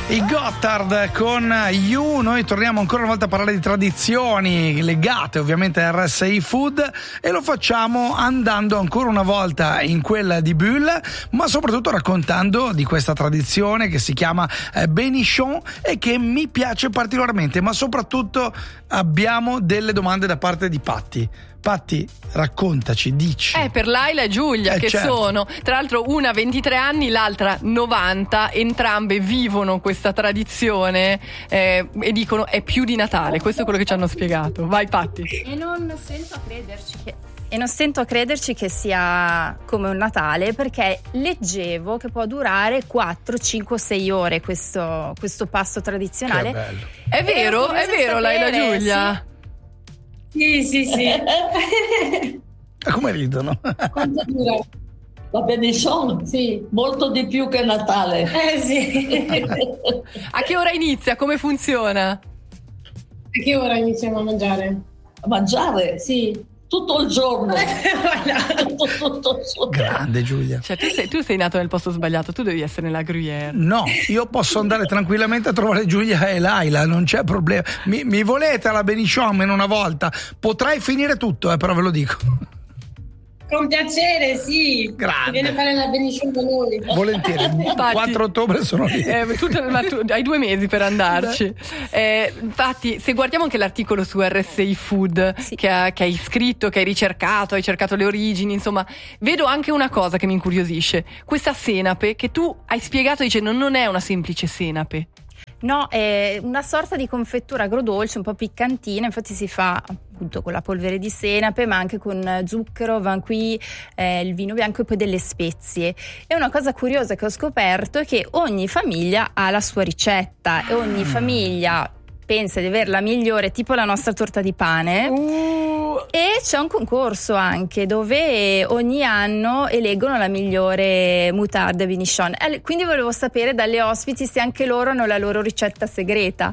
I Gotthard con You. Noi torniamo ancora una volta a parlare di tradizioni legate ovviamente a RSI Food, e lo facciamo andando ancora una volta in quella di Bulle, ma soprattutto raccontando di questa tradizione che si chiama Bénichon e che mi piace particolarmente, ma soprattutto abbiamo delle domande da parte di Patti. Patti, raccontaci, dici. Per Laila e Giulia, che certo. sono, tra l'altro, una 23 anni, l'altra 90, entrambe vivono questa tradizione e dicono è più di Natale. Questo è quello che ci hanno spiegato. Vai Patti. E non stento a crederci che sia come un Natale, perché leggevo che può durare 4, 5, 6 ore questo pasto tradizionale. Che bello. È vero, Laila e Giulia? Sì. Come ridono? Quanto dura? La Bénichon? Sì. Molto di più che Natale. Sì. A che ora inizia? Come funziona? A che ora iniziamo a mangiare? A mangiare? Sì. Tutto il giorno. tutto il giorno. Grande Giulia. Cioè, tu sei nato nel posto sbagliato, tu devi essere nella Gruyère. No, io posso andare tranquillamente a trovare Giulia e Laila, non c'è problema. Mi volete alla Bénichon in una volta? Potrei finire tutto, però ve lo dico. Con piacere, sì. Grande. Viene a fare la Bénichon da noi. Volentieri. Il 4 ottobre sono lì. Ma tu hai 2 mesi per andarci. Infatti, se guardiamo anche l'articolo su RSI Food, sì, che hai scritto, che hai cercato le origini, insomma, vedo anche una cosa che mi incuriosisce. Questa senape che tu hai spiegato dicendo non è una semplice senape. No, è una sorta di confettura agrodolce, un po' piccantina, infatti si fa appunto con la polvere di senape, ma anche con zucchero, vin qui, il vino bianco e poi delle spezie. E una cosa curiosa che ho scoperto è che ogni famiglia ha la sua ricetta e ogni famiglia pensa di avere la migliore, tipo la nostra torta di pane. E c'è un concorso anche dove ogni anno eleggono la migliore moutarde Bénichon. Quindi volevo sapere dalle ospiti se anche loro hanno la loro ricetta segreta.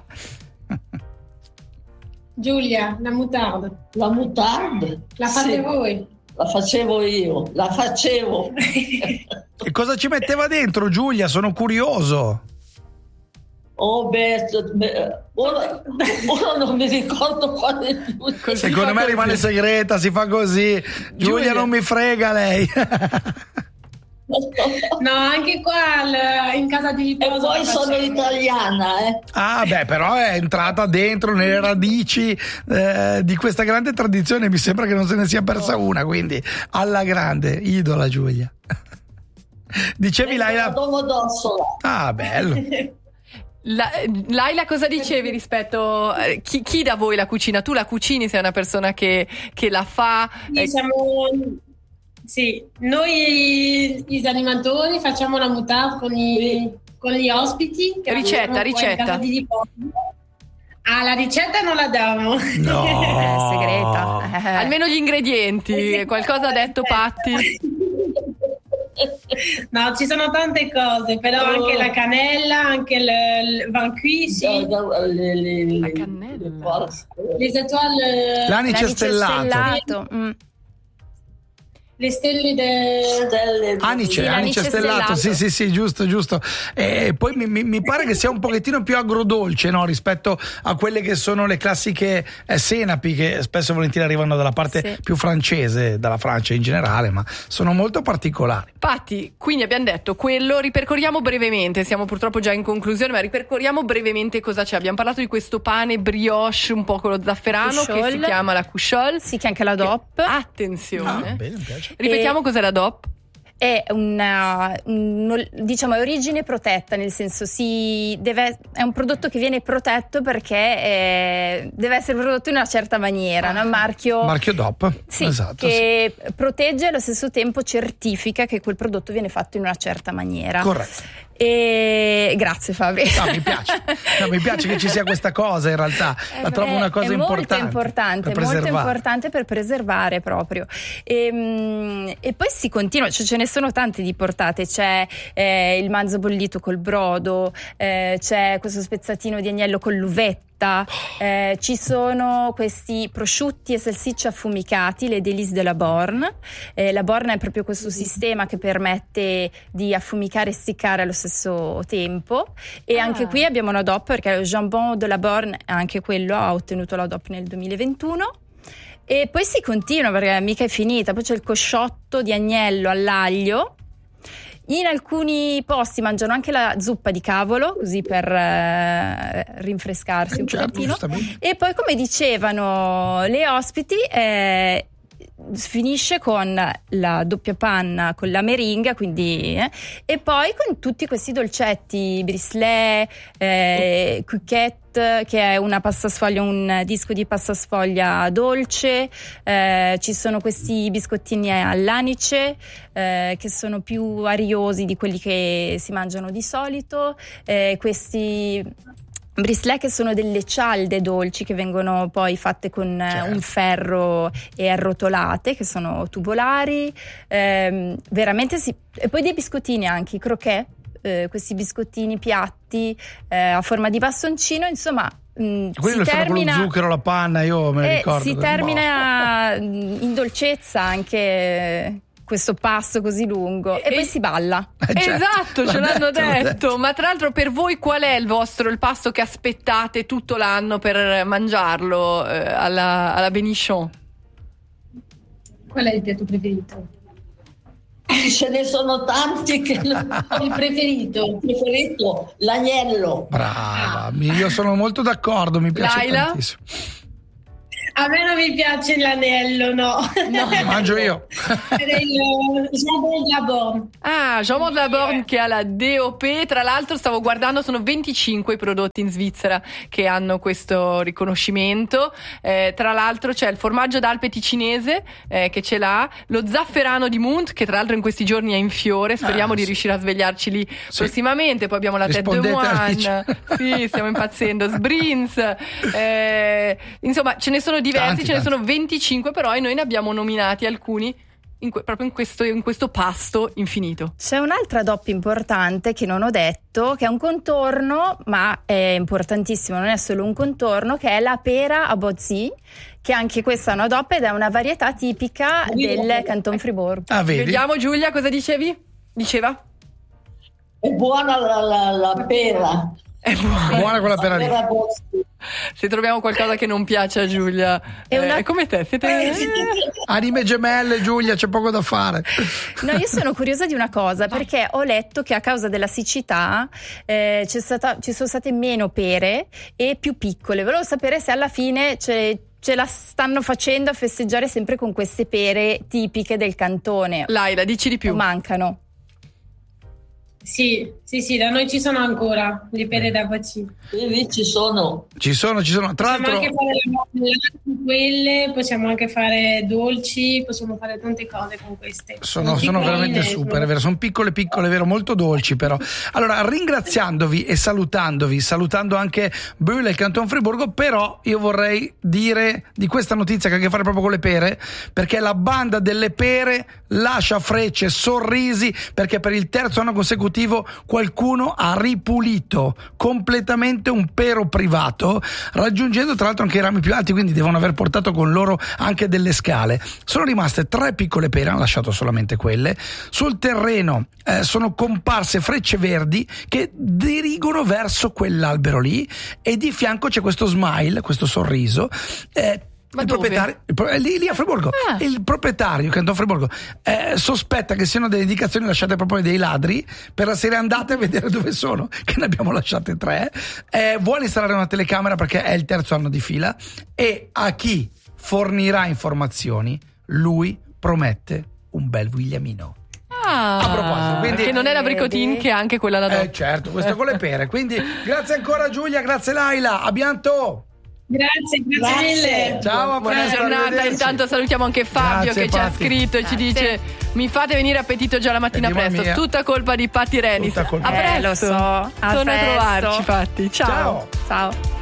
Giulia, la moutarde. La moutarde? La fate sì. voi? La facevo io, la facevo. E cosa ci metteva dentro Giulia? Sono curioso. Oh ora non mi ricordo quale più. Secondo me rimane segreta, si fa così. Giulia non mi frega lei. No, anche qua in casa di riposo. E poi sono italiana, Ah, beh, però è entrata dentro nelle radici di questa grande tradizione. Mi sembra che non se ne sia persa una, quindi alla grande, idola Giulia. Dicevi Laila? Domodossola. Ah, bello. Laila, cosa dicevi rispetto chi da voi la cucina? Tu la cucini, sei una persona che la fa? Sì, noi gli animatori facciamo la moutarde con gli ospiti. Ricetta. La ricetta non la diamo. No. È segreta. Almeno gli ingredienti. Qualcosa ha detto Patti? No, ci sono tante cose, però anche la cannella, anche il vin qui, sì. La cannella. Les étoiles. L'anice stellato. Le stelle Anice stellato, sì, giusto. E poi mi pare che sia un pochettino più agrodolce, no, rispetto a quelle che sono le classiche senapi, che spesso e volentieri arrivano dalla parte più francese, dalla Francia in generale, ma sono molto particolari. Patti, quindi abbiamo detto quello, ripercorriamo brevemente, siamo purtroppo già in conclusione, ma ripercorriamo brevemente cosa c'è. Abbiamo parlato di questo pane brioche un po' con lo zafferano che si chiama la couchole. Sì, che anche la DOP. Attenzione. Bene, mi piace. Ripetiamo cos'è la DOP? È diciamo è origine protetta, nel senso è un prodotto che viene protetto perché deve essere prodotto in una certa maniera, no? Marchio DOP, sì, esatto, che protegge e allo stesso tempo certifica che quel prodotto viene fatto in una certa maniera. Corretto. E grazie Fabri. No, mi piace che ci sia questa cosa, in realtà la trovo una cosa importante molto importante per preservare proprio. E poi si continua, cioè ce ne sono tante di portate, c'è il manzo bollito col brodo, c'è questo spezzatino di agnello con l'uvetta, ricotta, ci sono questi prosciutti e salsicce affumicati, le Délices de la Borne. La Borne è proprio questo sistema che permette di affumicare e essiccare allo stesso tempo, e anche qui abbiamo una DOP, perché lo jambon de la Borne, anche quello ha ottenuto la DOP nel 2021. E poi si continua, perché mica è finita. Poi c'è il cosciotto di agnello all'aglio. In alcuni posti mangiano anche la zuppa di cavolo, così per rinfrescarsi un pochettino. E poi, come dicevano le ospiti, finisce con la doppia panna con la meringa, quindi e poi con tutti questi dolcetti, brislet, cuquette, che è una pasta sfoglia, un disco di pasta sfoglia dolce, ci sono questi biscottini all'anice che sono più ariosi di quelli che si mangiano di solito, questi brislet che sono delle cialde dolci che vengono poi fatte con un ferro e arrotolate, che sono tubolari, veramente e poi dei biscottini anche, i croquet, questi biscottini piatti a forma di bastoncino, insomma. Quello si termina con lo zucchero, la panna, io me ne ricordo. Si termina in dolcezza anche questo pasto così lungo, e poi si balla. Esatto, ce l'hanno detto. Ma tra l'altro, per voi qual è il pasto che aspettate tutto l'anno per mangiarlo alla Bénichon? Qual è il piatto preferito? Ce ne sono tanti che Il preferito l'agnello. Brava, io sono molto d'accordo, mi piace Laila? tantissimo. A me non mi piace l'anello, no. Mangio io. Il jambon de la Borne. Jambon de la Borne, che ha la DOP. Tra l'altro stavo guardando, sono 25 i prodotti in Svizzera che hanno questo riconoscimento. Tra l'altro c'è il formaggio d'Alpe ticinese che ce l'ha, lo zafferano di Munt, che tra l'altro in questi giorni è in fiore, speriamo di riuscire a svegliarci lì prossimamente. Poi abbiamo la tête de moine, sì, stiamo impazzendo, Sbrins, insomma ce ne sono diversi, ce ne sono 25 però, e noi ne abbiamo nominati alcuni proprio in questo pasto infinito. C'è un'altra DOP importante che non ho detto, che è un contorno, ma è importantissimo, non è solo un contorno, che è la pera a Bozzi, che anche questa è una DOP ed è una varietà tipica del Canton Fribourg. Vedi? Vediamo, Giulia, cosa diceva? È buona la pera. È buona quella pera lì. Se troviamo qualcosa che non piace a Giulia, è come te, siete anime gemelle, Giulia, c'è poco da fare. No, io sono curiosa di una cosa, perché ho letto che a causa della siccità ci sono state meno pere e più piccole. Volevo sapere se alla fine ce la stanno facendo a festeggiare sempre con queste pere tipiche del cantone. Laila, dici di più. O mancano? Sì, da noi ci sono ancora le pere da Bozzi. Lì ci sono. Tra l'altro, possiamo anche fare quelle, possiamo anche fare dolci, possiamo fare tante cose con queste. Sono veramente super, è vero, sono piccole, vero, molto dolci però. Allora, ringraziandovi e salutando anche Bull e il Canton Friburgo, però io vorrei dire di questa notizia che ha a che fare proprio con le pere, perché la banda delle pere lascia frecce, sorrisi, perché per il terzo anno consecutivo qualcuno ha ripulito completamente un pero privato, raggiungendo tra l'altro anche i rami più alti, quindi devono aver portato con loro anche delle scale. Sono rimaste 3 piccole pere, hanno lasciato solamente quelle. Sul terreno sono comparse frecce verdi che dirigono verso quell'albero lì, e di fianco c'è questo smile, questo sorriso. Ma il dove? proprietario lì a Friburgo, il proprietario Canton Friburgo sospetta che siano delle indicazioni lasciate proprio dei ladri, per la serie andate a vedere dove sono, che ne abbiamo lasciate 3. Vuole installare una telecamera perché è il terzo anno di fila, e a chi fornirà informazioni lui promette un bel Williamino. A proposito, quindi, che non è la Bricotin, che è anche quella da dopo. Certo, questo con le pere. Quindi grazie ancora Giulia, grazie Laila, a bientôt. Grazie mille. Ciao, a Buona presto, giornata. arrivederci. Intanto salutiamo anche Fabio, Grazie, che ci ha Patti. scritto e ci dice: mi fate venire appetito già la mattina presto. mia. Tutta colpa di Patti Renis. Tutta colpa A presto. Lo so. Torna a trovarci, Patti. Ciao. Ciao.